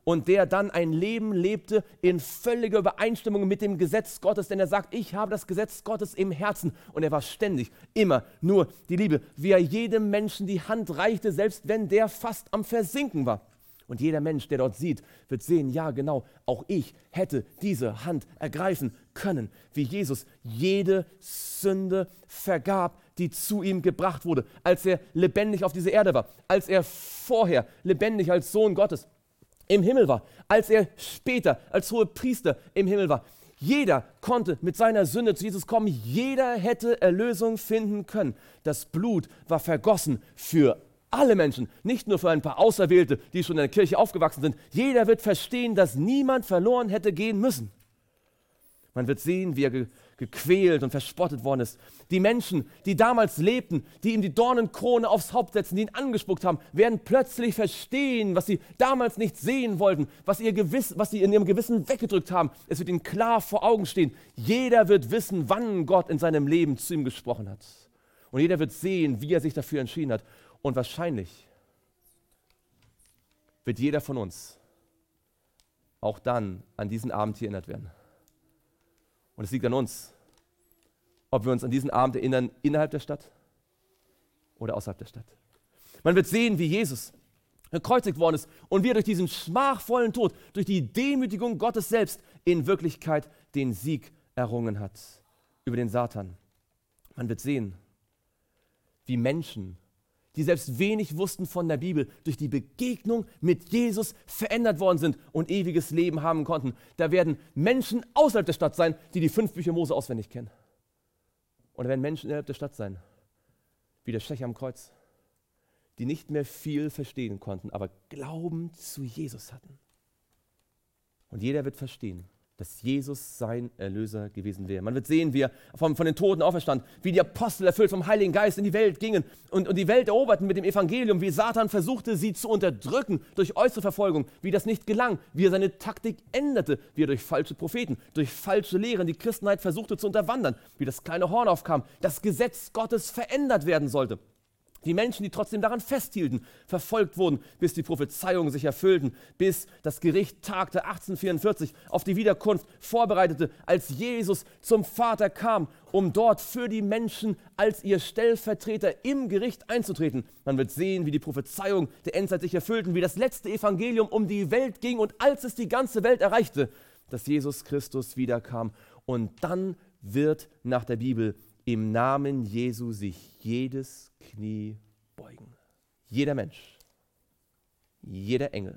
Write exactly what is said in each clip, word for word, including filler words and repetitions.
und der dann ein Leben lebte in völliger Übereinstimmung mit dem Gesetz Gottes, denn er sagt, ich habe das Gesetz Gottes im Herzen und er war ständig, immer nur die Liebe, wie er jedem Menschen die Hand reichte, selbst wenn der fast am Versinken war. Und jeder Mensch, der dort sieht, wird sehen, ja genau, auch ich hätte diese Hand ergreifen können, wie Jesus jede Sünde vergab, die zu ihm gebracht wurde, als er lebendig auf dieser Erde war, als er vorher lebendig als Sohn Gottes im Himmel war, als er später als Hohepriester im Himmel war. Jeder konnte mit seiner Sünde zu Jesus kommen, jeder hätte Erlösung finden können. Das Blut war vergossen für alle Menschen, nicht nur für ein paar Auserwählte, die schon in der Kirche aufgewachsen sind. Jeder wird verstehen, dass niemand verloren hätte gehen müssen. Man wird sehen, wie er ge- gequält und verspottet worden ist. Die Menschen, die damals lebten, die ihm die Dornenkrone aufs Haupt setzen, die ihn angespuckt haben, werden plötzlich verstehen, was sie damals nicht sehen wollten, was, ihr Gewiss, was sie in ihrem Gewissen weggedrückt haben. Es wird ihnen klar vor Augen stehen. Jeder wird wissen, wann Gott in seinem Leben zu ihm gesprochen hat. Und jeder wird sehen, wie er sich dafür entschieden hat. Und wahrscheinlich wird jeder von uns auch dann an diesen Abend hier erinnert werden. Und es liegt an uns, ob wir uns an diesen Abend erinnern innerhalb der Stadt oder außerhalb der Stadt. Man wird sehen, wie Jesus gekreuzigt worden ist und wie er durch diesen schmachvollen Tod, durch die Demütigung Gottes selbst in Wirklichkeit den Sieg errungen hat über den Satan. Man wird sehen, wie Menschen, die selbst wenig wussten von der Bibel, durch die Begegnung mit Jesus verändert worden sind und ewiges Leben haben konnten. Da werden Menschen außerhalb der Stadt sein, die die fünf Bücher Mose auswendig kennen. Und da werden Menschen innerhalb der Stadt sein, wie der Schächer am Kreuz, die nicht mehr viel verstehen konnten, aber Glauben zu Jesus hatten. Und jeder wird verstehen, dass Jesus sein Erlöser gewesen wäre. Man wird sehen, wie er von, von den Toten auferstand, wie die Apostel erfüllt vom Heiligen Geist in die Welt gingen und, und die Welt eroberten mit dem Evangelium, wie Satan versuchte, sie zu unterdrücken durch äußere Verfolgung, wie das nicht gelang, wie er seine Taktik änderte, wie er durch falsche Propheten, durch falsche Lehren die Christenheit versuchte zu unterwandern, wie das kleine Horn aufkam, das Gesetz Gottes verändert werden sollte. Die Menschen, die trotzdem daran festhielten, verfolgt wurden, bis die Prophezeiungen sich erfüllten, bis das Gericht tagte achtzehnhundertvierundvierzig auf die Wiederkunft vorbereitete, als Jesus zum Vater kam, um dort für die Menschen als ihr Stellvertreter im Gericht einzutreten. Man wird sehen, wie die Prophezeiungen der Endzeit sich erfüllten, wie das letzte Evangelium um die Welt ging und als es die ganze Welt erreichte, dass Jesus Christus wiederkam. Und dann wird nach der Bibel im Namen Jesu sich jedes Knie beugen. Jeder Mensch, jeder Engel,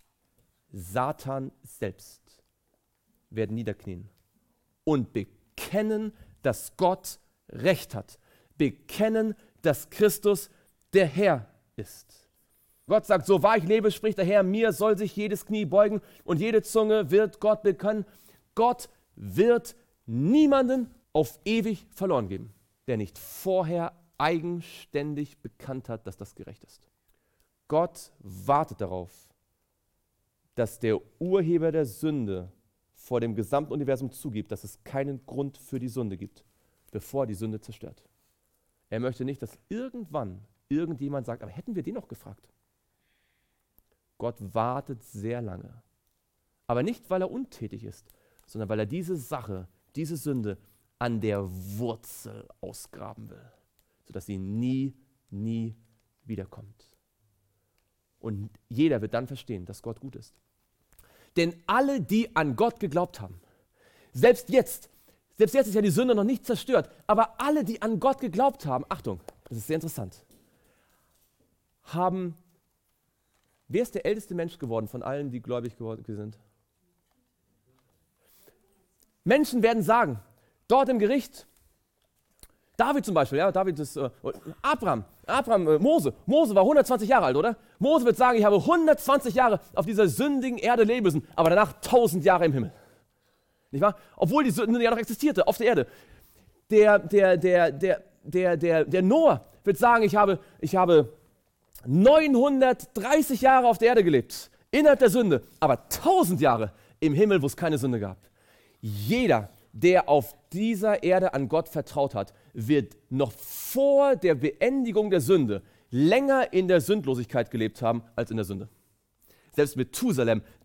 Satan selbst werden niederknien und bekennen, dass Gott Recht hat. Bekennen, dass Christus der Herr ist. Gott sagt, so wahr ich lebe, spricht der Herr, mir soll sich jedes Knie beugen und jede Zunge wird Gott bekennen. Gott wird niemanden auf ewig verloren geben, der nicht vorher eigenständig bekannt hat, dass das gerecht ist. Gott wartet darauf, dass der Urheber der Sünde vor dem gesamten Universum zugibt, dass es keinen Grund für die Sünde gibt, bevor er die Sünde zerstört. Er möchte nicht, dass irgendwann irgendjemand sagt, aber hätten wir den noch gefragt? Gott wartet sehr lange. Aber nicht, weil er untätig ist, sondern weil er diese Sache, diese Sünde an der Wurzel ausgraben will, sodass sie nie, nie wiederkommt. Und jeder wird dann verstehen, dass Gott gut ist. Denn alle, die an Gott geglaubt haben, selbst jetzt, selbst jetzt ist ja die Sünde noch nicht zerstört, aber alle, die an Gott geglaubt haben, Achtung, das ist sehr interessant, haben, wer ist der älteste Mensch geworden von allen, die gläubig geworden sind? Menschen werden sagen, dort im Gericht, David zum Beispiel, ja, David ist, äh, Abraham, Abraham, äh, Mose, Mose war hundertzwanzig Jahre alt, oder? Mose wird sagen, ich habe hundertzwanzig Jahre auf dieser sündigen Erde leben müssen, aber danach tausend Jahre im Himmel. Nicht wahr? Obwohl die Sünde ja noch existierte auf der Erde. Der, der, der, der, der, der, der Noah wird sagen, ich habe, ich habe neunhundertdreißig Jahre auf der Erde gelebt, innerhalb der Sünde, aber tausend Jahre im Himmel, wo es keine Sünde gab. Jeder, der auf dieser Erde an Gott vertraut hat, wird noch vor der Beendigung der Sünde länger in der Sündlosigkeit gelebt haben als in der Sünde. Selbst Methusalem,